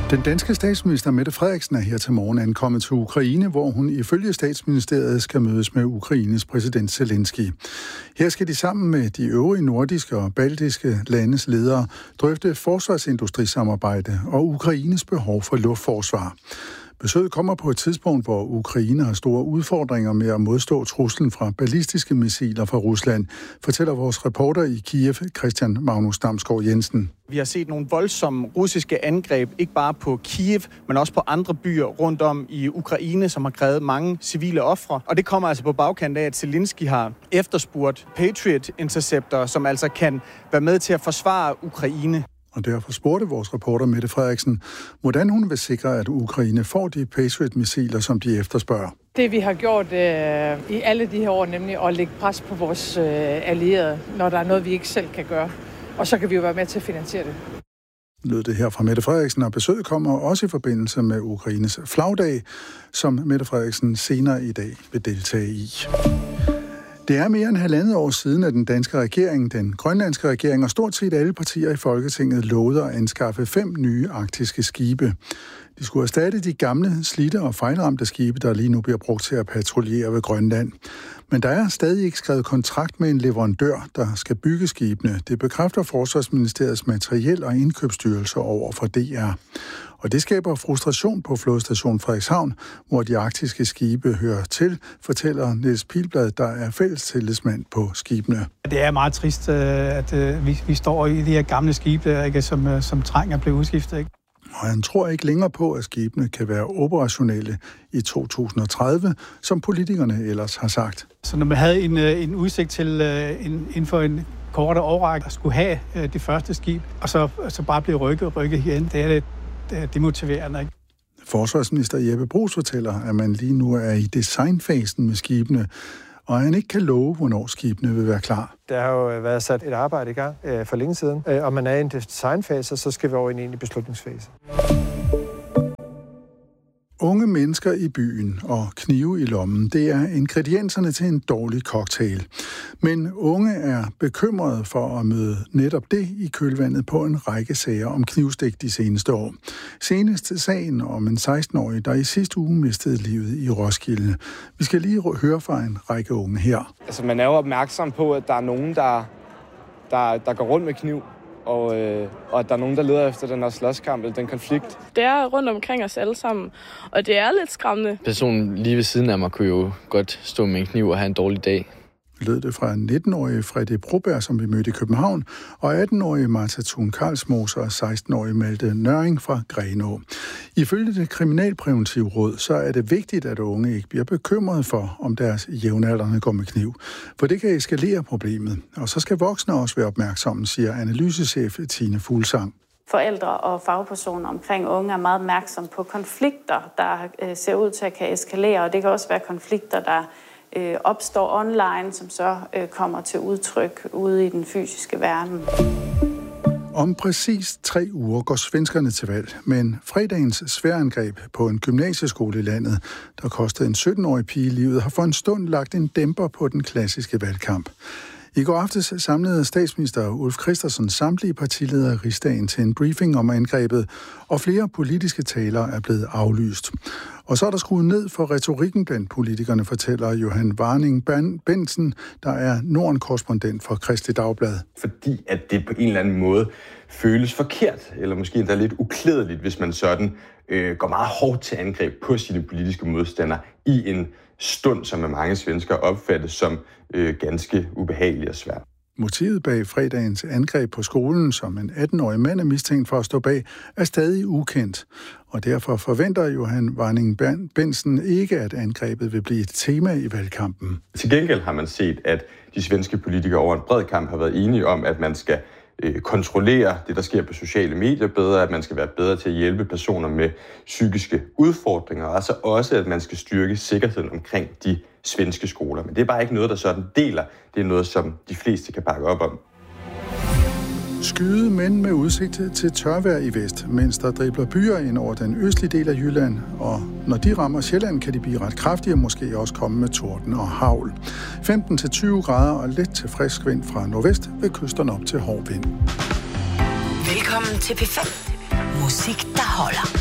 Den danske statsminister Mette Frederiksen er her til morgen ankommet til Ukraine, hvor hun ifølge statsministeriet skal mødes med Ukraines præsident Zelensky. Her skal de sammen med de øvrige nordiske og baltiske landes ledere drøfte forsvarsindustrisamarbejde og Ukraines behov for luftforsvar. Besøget kommer på et tidspunkt, hvor Ukraine har store udfordringer med at modstå truslen fra ballistiske missiler fra Rusland, fortæller vores reporter i Kiev, Christian Magnus Damsgaard Jensen. Vi har set nogle voldsomme russiske angreb, ikke bare på Kiev, men også på andre byer rundt om i Ukraine, som har krævet mange civile ofre. Og det kommer altså på bagkant af, at Zelensky har efterspurgt Patriot Interceptor, som altså kan være med til at forsvare Ukraine. Og derfor spurgte vores reporter Mette Frederiksen, hvordan hun vil sikre, at Ukraine får de Patriot-missiler, som de efterspørger. Det vi har gjort i alle de her år, nemlig at lægge pres på vores allierede, når der er noget, vi ikke selv kan gøre. Og så kan vi jo være med til at finansiere det. Lød det her fra Mette Frederiksen, og besøget kommer også i forbindelse med Ukraines flagdag, som Mette Frederiksen senere i dag vil deltage i. Det er mere end 1,5 år siden, at den danske regering, den grønlandske regering og stort set alle partier i Folketinget lovede at anskaffe 5 nye arktiske skibe. De skulle erstatte de gamle, slidte og fejlramte skibe, der lige nu bliver brugt til at patruljere ved Grønland. Men der er stadig ikke skrevet kontrakt med en leverandør, der skal bygge skibene. Det bekræfter Forsvarsministeriets materiel- og indkøbsstyrelse over for DR. Og det skaber frustration på flådestation Frederikshavn, hvor de arktiske skibe hører til, fortæller Niels Pilblad, der er fælles tillidsmand på skibene. Det er meget trist, at vi står i de her gamle skibe, ikke, som trænger at blive udskiftet. Ikke? Og han tror ikke længere på, at skibene kan være operationelle i 2030, som politikerne ellers har sagt. Så når man havde en udsigt til inden for en kortere årrække at skulle have det første skib, og så bare blive rykket igen, det er lidt demotiverende. Ikke? Forsvarsminister Jeppe Bruus fortæller, at man lige nu er i designfasen med skibene, og han ikke kan love, hvornår skibene vil være klar. Der har jo været sat et arbejde i gang for længe siden, og man er i en designfase, så skal vi over i en egentlig beslutningsfase. Unge mennesker i byen og knive i lommen, det er ingredienserne til en dårlig cocktail. Men unge er bekymrede for at møde netop det i kølvandet på en række sager om knivstik de seneste år. Senest sagen om en 16-årig, der i sidste uge mistede livet i Roskilde. Vi skal lige høre fra en række unge her. Altså, man er jo opmærksom på, at der er nogen, der går rundt med kniv. Og at der er nogen, der leder efter den her slåskamp eller den konflikt. Det er rundt omkring os alle sammen, og det er lidt skræmmende. Personen lige ved siden af mig kunne jo godt stå med en kniv og have en dårlig dag. Lød det fra 19-årige Freddy Broberg, som vi mødte i København, og 18-årige Martha Thun Karlsmose og 16-årige Malte Nøring fra Grenaa. Ifølge det kriminalpræventive råd, så er det vigtigt, at unge ikke bliver bekymrede for, om deres jævnaldrende går med kniv. For det kan eskalere problemet, og så skal voksne også være opmærksomme, siger analysechef Tine Fuglsang. Forældre og fagpersoner omkring unge er meget opmærksomme på konflikter, der ser ud til at kan eskalere, og det kan også være konflikter, der opstår online, som så kommer til udtryk ude i den fysiske verden. Om præcis 3 uger går svenskerne til valg, men fredagens sværangreb på en gymnasieskole i landet, der kostede en 17-årig pige livet, har for en stund lagt en dæmper på den klassiske valgkamp. I går aftes samlede statsminister Ulf Kristersson samtlige partiledere i Rigsdagen til en briefing om angrebet, og flere politiske talere er blevet aflyst. Og så er der skruet ned for retorikken blandt politikerne, fortæller Johan Warning Bensen, der er Norden-korrespondent for Kristeligt Dagblad. Fordi at det på en eller anden måde føles forkert, eller måske endda lidt uklædeligt, hvis man sådan går meget hårdt til angreb på sine politiske modstandere i en stund, som af mange svenskere opfattes som ganske ubehagelig og svært. Motivet bag fredagens angreb på skolen, som en 18-årig mand er mistænkt for at stå bag, er stadig ukendt. Og derfor forventer Johan Warning Bensen ikke, at angrebet vil blive et tema i valgkampen. Til gengæld har man set, at de svenske politikere over en bred kamp har været enige om, at man skal kontrollere det, der sker på sociale medier bedre, at man skal være bedre til at hjælpe personer med psykiske udfordringer, og altså også, at man skal styrke sikkerheden omkring de svenske skoler. Men det er bare ikke noget, der sådan deler. Det er noget, som de fleste kan bakke op om. Skyde mænd med udsigt til tørvejr i vest, mens der dribler byer ind over den østlige del af Jylland. Og når de rammer Sjælland, kan de blive ret kraftige og måske også komme med torden og hagl. 15-20 grader og let til frisk vind fra nordvest ved kysterne op til hård vind. Velkommen til P5. Musik, der holder.